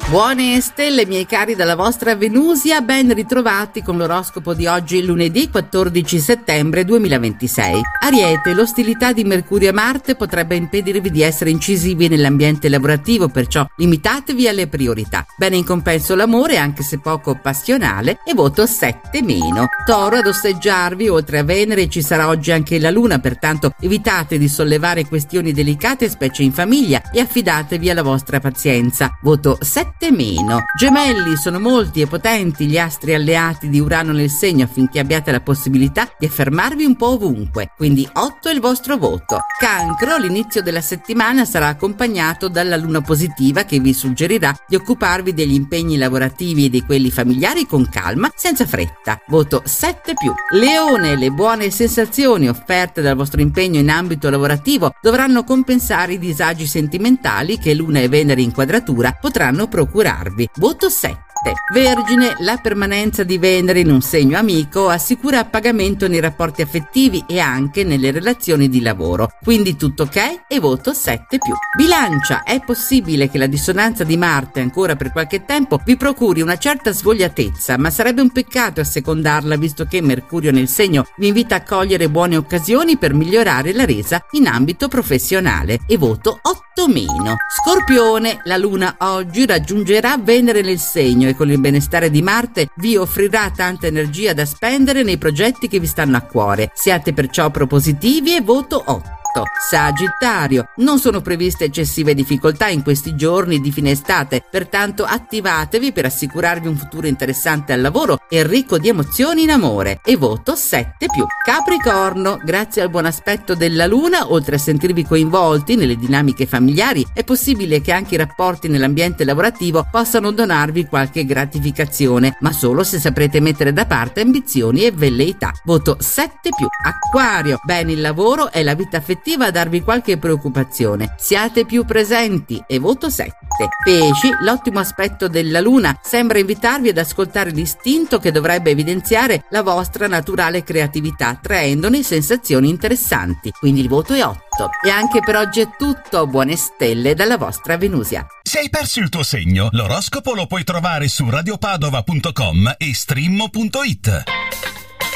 Buone stelle, miei cari, dalla vostra Venusia, ben ritrovati con l'oroscopo di oggi, lunedì 14 settembre 2026. Ariete, l'ostilità di Mercurio e Marte potrebbe impedirvi di essere incisivi nell'ambiente lavorativo, perciò limitatevi alle priorità. Bene in compenso l'amore, anche se poco passionale, e voto 7-. Toro, ad osteggiarvi oltre a Venere ci sarà oggi anche la Luna, pertanto evitate di sollevare questioni delicate, specie in famiglia, e affidatevi alla vostra pazienza. Voto 7-. Gemelli, sono molti e potenti gli astri alleati di Urano nel segno affinché abbiate la possibilità di affermarvi un po' ovunque, quindi 8 è il vostro voto. Cancro, l'inizio della settimana sarà accompagnato dalla luna positiva che vi suggerirà di occuparvi degli impegni lavorativi e di quelli familiari con calma, senza fretta. Voto 7+. Leone, le buone sensazioni offerte dal vostro impegno in ambito lavorativo dovranno compensare i disagi sentimentali che Luna e Venere in quadratura potranno procurarvi. Voto 7. Vergine, la permanenza di Venere in un segno amico assicura appagamento nei rapporti affettivi e anche nelle relazioni di lavoro, quindi tutto ok e voto 7+. Bilancia, è possibile che la dissonanza di Marte ancora per qualche tempo vi procuri una certa svogliatezza, ma sarebbe un peccato assecondarla visto che Mercurio nel segno vi invita a cogliere buone occasioni per migliorare la resa in ambito professionale e voto 8-. Scorpione, la Luna oggi raggiungerà Venere nel segno e con il benestare di Marte vi offrirà tanta energia da spendere nei progetti che vi stanno a cuore. Siate perciò propositivi e voto 8. Sagittario, non sono previste eccessive difficoltà in questi giorni di fine estate, pertanto attivatevi per assicurarvi un futuro interessante al lavoro e ricco di emozioni in amore e voto 7+. Capricorno, grazie al buon aspetto della Luna, oltre a sentirvi coinvolti nelle dinamiche familiari, è possibile che anche i rapporti nell'ambiente lavorativo possano donarvi qualche gratificazione, ma solo se saprete mettere da parte ambizioni e velleità. Voto 7+. Acquario, bene il lavoro e la vita affettiva a darvi qualche preoccupazione. Siate più presenti e voto 7. Pesci, l'ottimo aspetto della Luna sembra invitarvi ad ascoltare l'istinto che dovrebbe evidenziare la vostra naturale creatività, traendone sensazioni interessanti. Quindi il voto è 8. E anche per oggi è tutto. Buone stelle dalla vostra Venusia. Se hai perso il tuo segno, l'oroscopo lo puoi trovare su radiopadova.com e stream.it.